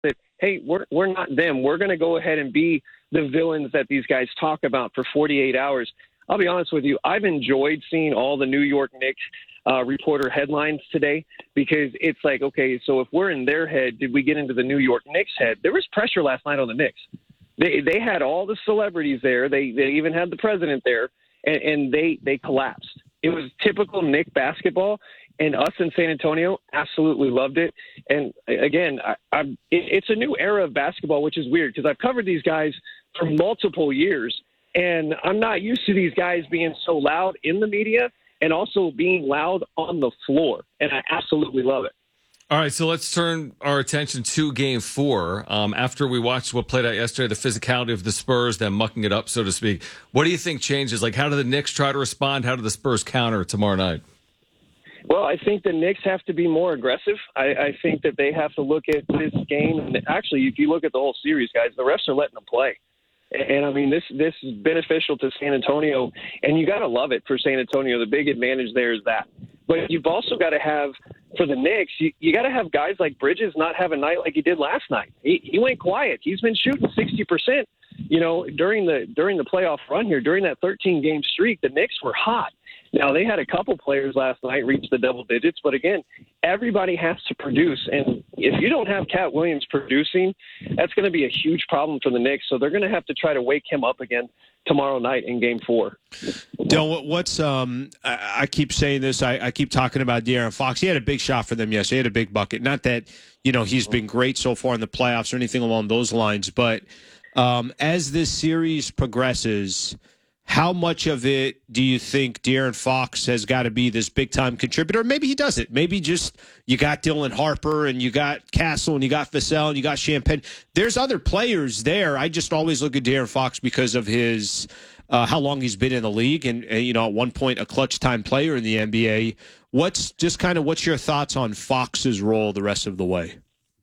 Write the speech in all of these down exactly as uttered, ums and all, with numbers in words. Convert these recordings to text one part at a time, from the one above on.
that, hey, we're we're not them. We're going to go ahead and be the villains that these guys talk about for forty-eight hours. I'll be honest with you. I've enjoyed seeing all the New York Knicks uh, reporter headlines today because it's like, okay, so if we're in their head, did we get into the New York Knicks head? There was pressure last night on the Knicks. They they had all the celebrities there. They they even had the president there, and, and they they collapsed. It was typical Knick basketball, and us in San Antonio absolutely loved it. And again, I, I'm, it, it's a new era of basketball, which is weird because I've covered these guys for multiple years, and I'm not used to these guys being so loud in the media and also being loud on the floor, and I absolutely love it. All right, so let's turn our attention to Game Four. Um, after we watched what played out yesterday, the physicality of the Spurs, them mucking it up, so to speak. What do you think changes? Like, how do the Knicks try to respond? How do the Spurs counter tomorrow night? Well, I think the Knicks have to be more aggressive. I, I think that they have to look at this game. And actually, if you look at the whole series, guys, the refs are letting them play. And, I mean, this this is beneficial to San Antonio, and you got to love it for San Antonio. The big advantage there is that. But you've also got to have, for the Knicks, you, you got to have guys like Bridges not have a night like he did last night. He, he went quiet. He's been shooting sixty percent, you know, during the during the playoff run here. During that thirteen-game streak, the Knicks were hot. Now, they had a couple players last night reach the double digits, but again, everybody has to produce. And if you don't have Cat Williams producing, that's going to be a huge problem for the Knicks. So they're going to have to try to wake him up again tomorrow night in Game Four. Dylan, what's um? I, I keep saying this. I, I keep talking about De'Aaron Fox. He had a big shot for them yesterday. He had a big bucket. Not that you know he's been great so far in the playoffs or anything along those lines, but um, as this series progresses, how much of it do you think De'Aaron Fox has got to be this big-time contributor? Maybe he doesn't. Maybe just you got Dylan Harper and you got Castle and you got Vassell and you got Champagne. There's other players there. I just always look at De'Aaron Fox because of his uh, how long he's been in the league and, and, you know, at one point a clutch-time player in the N B A. What's just kind of what's your thoughts on Fox's role the rest of the way?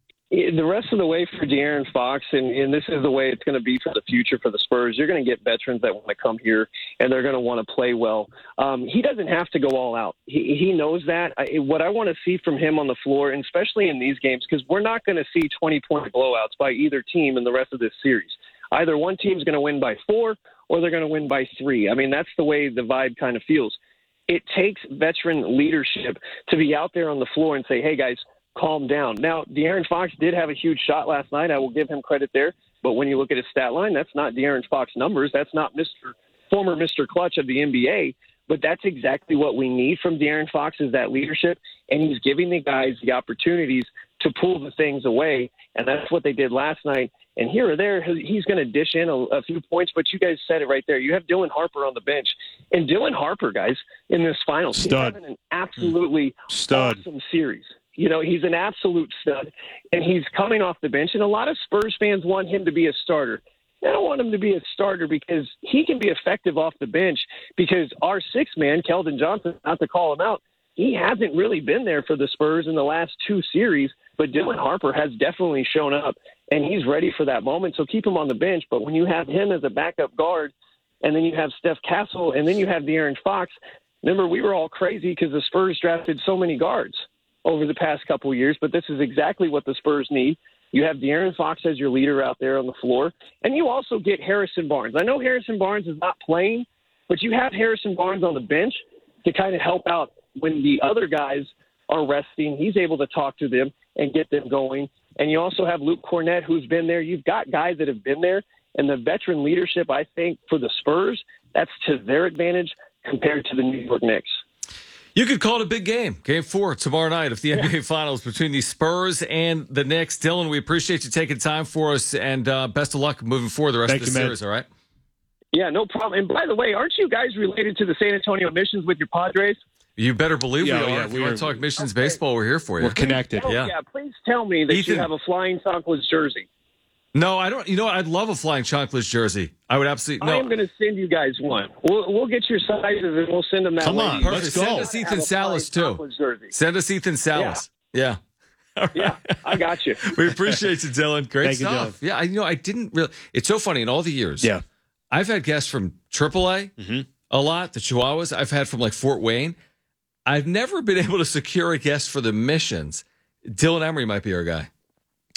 The rest of the way for De'Aaron Fox, and, and this is the way it's going to be for the future for the Spurs, you're going to get veterans that want to come here, and they're going to want to play well. Um, he doesn't have to go all out. He, he knows that. I, what I want to see from him on the floor, and especially in these games, because we're not going to see twenty-point blowouts by either team in the rest of this series. Either one team's going to win by four, or they're going to win by three. I mean, that's the way the vibe kind of feels. It takes veteran leadership to be out there on the floor and say, hey, guys, calm down. Now, De'Aaron Fox did have a huge shot last night. I will give him credit there. But when you look at his stat line, that's not De'Aaron Fox numbers. That's not Mister former Mister Clutch of the N B A. But that's exactly what we need from De'Aaron Fox is that leadership. And he's giving the guys the opportunities to pull the things away. And that's what they did last night. And here or there, he's going to dish in a, a few points. But you guys said it right there. You have Dylan Harper on the bench. And Dylan Harper, guys, in this finals, he's having an absolutely Stud. awesome series. You know, he's an absolute stud, and he's coming off the bench, and a lot of Spurs fans want him to be a starter. I don't want him to be a starter because he can be effective off the bench because our sixth man, Keldon Johnson, not to call him out, he hasn't really been there for the Spurs in the last two series, but Dylan Harper has definitely shown up, and he's ready for that moment, so keep him on the bench. But when you have him as a backup guard, and then you have Steph Castle, and then you have De'Aaron Fox, remember, we were all crazy because the Spurs drafted so many guards over the past couple of years, but this is exactly what the Spurs need. You have De'Aaron Fox as your leader out there on the floor, and you also get Harrison Barnes. I know Harrison Barnes is not playing, but you have Harrison Barnes on the bench to kind of help out when the other guys are resting. He's able to talk to them and get them going. And you also have Luke Cornett, who's been there. You've got guys that have been there, and the veteran leadership, I think, for the Spurs, that's to their advantage compared to the New York Knicks. You could call it a big game. Game four tomorrow night of the N B A Finals between the Spurs and the Knicks. Dylan, we appreciate you taking time for us, and uh, best of luck moving forward the rest Thank of the you, series, man. all right? Yeah, no problem. And by the way, aren't you guys related to the San Antonio Missions with your Padres? You better believe Yeah, we are. yeah, if we you want are- to talk Missions Okay. baseball, we're here for you. We're connected. Oh, Yeah. yeah. Please tell me that Ethan. you have a Flying Chocolates jersey. No, I don't. You know what? I'd love a Flying Chocolates jersey. I would absolutely. I No. am going to send you guys one. We'll, we'll get your sizes and we'll send them that Come way. on, You let's guys go. Send have us a Ethan Flying Salas, too. Chocolates jersey. Send us Ethan Salas. Yeah. Yeah, I got you. We appreciate you, Dylan. Great Thank you, stuff. Yeah, I you know I didn't really. It's so funny in all the years. Yeah. I've had guests from triple A Mm-hmm. a lot, the Chihuahuas. I've had from like Fort Wayne. I've never been able to secure a guest for the Missions. Dylan Emery might be our guy.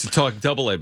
to talk Double A